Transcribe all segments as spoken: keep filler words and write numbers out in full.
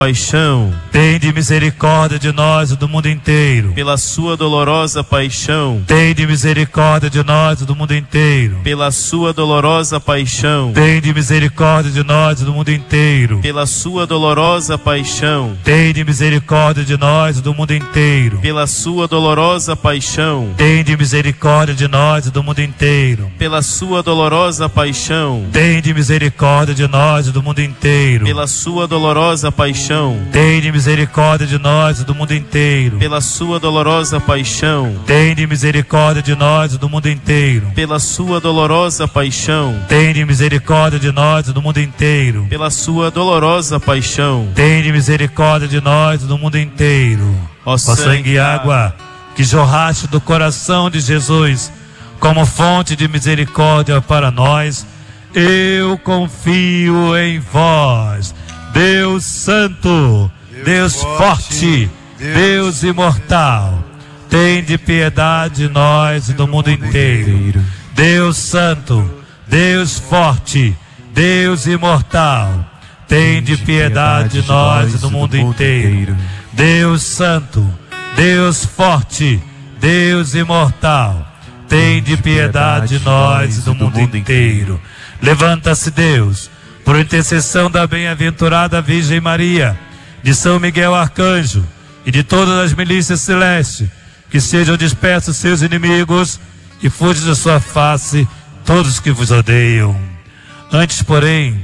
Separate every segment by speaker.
Speaker 1: paixão,
Speaker 2: tende misericórdia de nós e do mundo inteiro.
Speaker 1: pela sua dolorosa paixão,
Speaker 2: Tende misericórdia de nós e do mundo inteiro.
Speaker 1: pela sua dolorosa paixão,
Speaker 2: Tende misericórdia de nós e do mundo inteiro.
Speaker 1: pela sua dolorosa paixão,
Speaker 2: Tende misericórdia de nós e do mundo inteiro.
Speaker 1: pela sua dolorosa paixão,
Speaker 2: Tende misericórdia de nós e do mundo inteiro.
Speaker 1: pela sua dolorosa paixão,
Speaker 2: Tende misericórdia de nós e do mundo inteiro.
Speaker 1: pela sua dolorosa paixão,
Speaker 2: Tende misericórdia de nós e do mundo inteiro.
Speaker 1: pela sua dolorosa paixão,
Speaker 2: Tende misericórdia de nós e do mundo inteiro.
Speaker 1: pela sua dolorosa paixão,
Speaker 2: Tende misericórdia de nós e do mundo inteiro.
Speaker 1: pela sua dolorosa paixão.
Speaker 2: Tende misericórdia de nós e do mundo inteiro.
Speaker 1: Ó
Speaker 2: Ó sangue e água que jorraste do coração de Jesus como fonte de misericórdia para nós, eu confio em vós, Deus Santo, Deus forte, Deus imortal. Tende piedade de nós e do mundo inteiro. Deus Santo, Deus forte, Deus imortal. Tende piedade de nós e do mundo inteiro. Deus Santo, Deus forte, Deus imortal. Tende piedade de nós e do mundo inteiro. Levanta-se, Deus, por intercessão da bem-aventurada Virgem Maria, de São Miguel Arcanjo e de todas as milícias celestes, que sejam dispersos seus inimigos e fuja de sua face todos que vos odeiam. Antes, porém,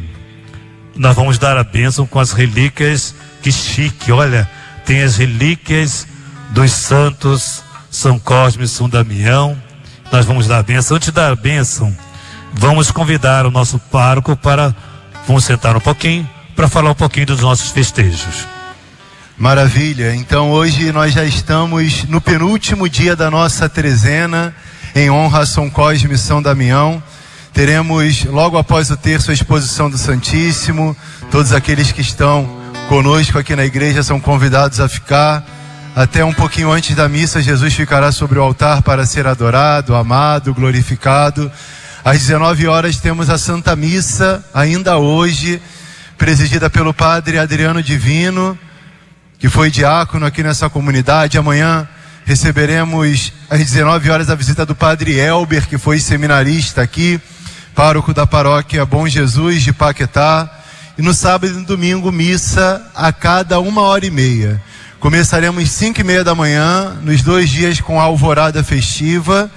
Speaker 2: nós vamos dar a bênção com as relíquias. Que chique, olha, tem as relíquias dos santos São Cosme e São Damião. Nós vamos dar a bênção. Antes de dar a bênção, vamos convidar o nosso pároco para, vamos sentar um pouquinho, para falar um pouquinho dos nossos festejos.
Speaker 3: Maravilha, então hoje nós já estamos no penúltimo dia da nossa trezena, em honra a São Cosme e São Damião. Teremos logo após o terço a exposição do Santíssimo. Todos aqueles que estão conosco aqui na igreja são convidados a ficar. Até um pouquinho antes da missa, Jesus ficará sobre o altar para ser adorado, amado, glorificado. Às dezenove horas temos a Santa Missa, ainda hoje, presidida pelo Padre Adriano Divino, que foi diácono aqui nessa comunidade. Amanhã receberemos às dezenove horas a visita do Padre Elber, que foi seminarista aqui, pároco da paróquia Bom Jesus de Paquetá. E no sábado e no domingo, missa a cada uma hora e meia. Começaremos cinco e meia da manhã, nos dois dias com a alvorada festiva,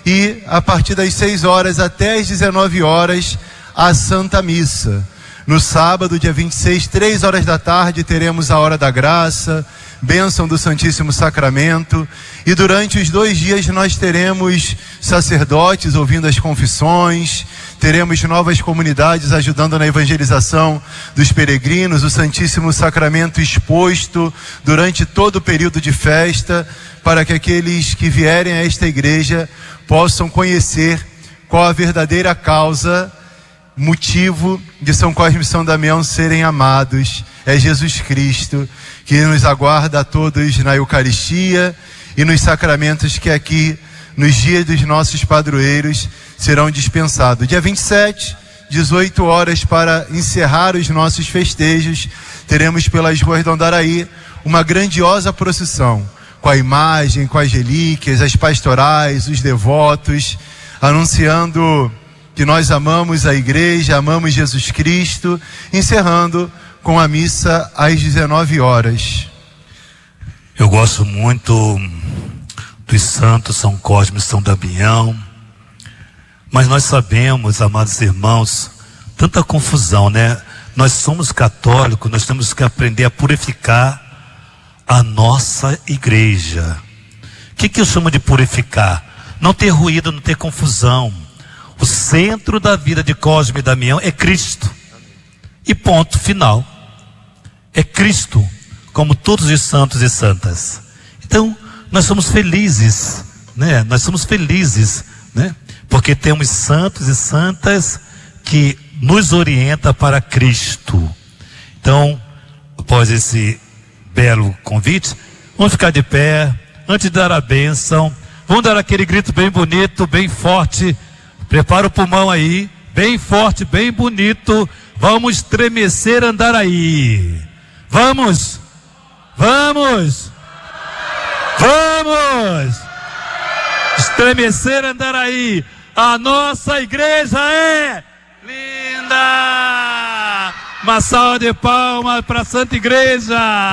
Speaker 3: e a partir das seis horas até as dezenove horas, a Santa Missa. No sábado, dia vinte e seis, três horas da tarde, teremos a Hora da Graça, bênção do Santíssimo Sacramento, e durante os dois dias nós teremos sacerdotes ouvindo as confissões, teremos novas comunidades ajudando na evangelização dos peregrinos, o Santíssimo Sacramento exposto durante todo o período de festa, para que aqueles que vierem a esta igreja possam conhecer qual a verdadeira causa, motivo de São Cosme e São Damião serem amados. É Jesus Cristo, que nos aguarda a todos na Eucaristia e nos sacramentos que aqui, nos dias dos nossos padroeiros, serão dispensados. Dia vinte e sete, dezoito horas, para encerrar os nossos festejos, teremos pelas ruas do Andaraí uma grandiosa procissão, com a imagem, com as relíquias, as pastorais, os devotos, anunciando que nós amamos a igreja, amamos Jesus Cristo, encerrando com a missa às dezenove horas.
Speaker 2: Eu gosto muito dos santos São Cosme e São Damião, mas nós sabemos, amados irmãos, tanta confusão, né? Nós somos católicos, nós temos que aprender a purificar a nossa igreja. O que que eu chamo de purificar? Não ter ruído, não ter confusão. O centro da vida de Cosme e Damião é Cristo. E ponto final. É Cristo, como todos os santos e santas. Então, nós somos felizes, né? Nós somos felizes, né? Porque temos santos e santas que nos orientam para Cristo. Então, após esse belo convite, vamos ficar de pé, antes de dar a bênção, vamos dar aquele grito bem bonito, bem forte. Prepara o pulmão aí, bem forte, bem bonito. Vamos estremecer Andaraí. Vamos! Vamos! Vamos! Estremecer Andaraí. A nossa igreja é linda! Uma salva de palmas para a Santa Igreja!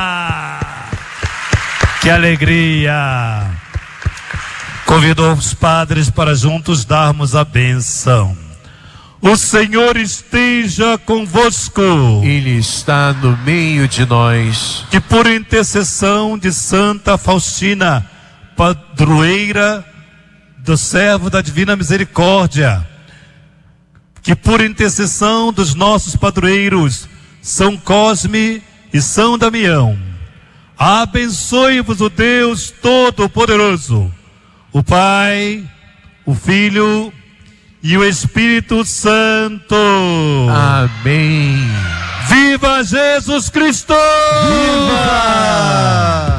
Speaker 2: Que alegria! Convidou os padres para juntos darmos a bênção. O Senhor esteja convosco.
Speaker 4: Ele está no meio de nós.
Speaker 2: Que por intercessão de Santa Faustina, padroeira do servo da Divina Misericórdia, que por intercessão dos nossos padroeiros, São Cosme e São Damião, abençoe-vos o Deus Todo-Poderoso, o Pai, o Filho e o Espírito Santo.
Speaker 4: Amém.
Speaker 2: Viva Jesus Cristo!
Speaker 3: Viva!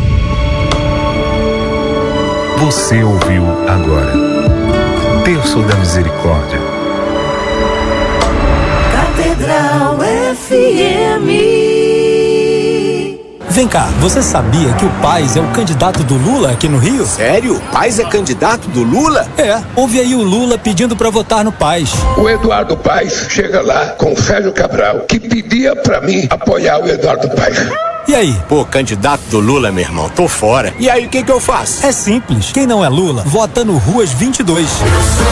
Speaker 5: Você ouviu agora Terço da Misericórdia.
Speaker 6: Catedral F M.
Speaker 7: Vem cá, você sabia que o Paes é o candidato do Lula aqui no Rio?
Speaker 8: Sério? Paes é candidato do Lula?
Speaker 7: É, ouve aí o Lula pedindo pra votar no Paes.
Speaker 9: O Eduardo Paes chega lá com o Sérgio Cabral, que pedia pra mim apoiar o Eduardo Paes.
Speaker 7: E aí?
Speaker 8: Pô, candidato do Lula, meu irmão, tô fora. E aí, o que que eu faço?
Speaker 7: É simples, quem não é Lula, vota no Ruas vinte e dois.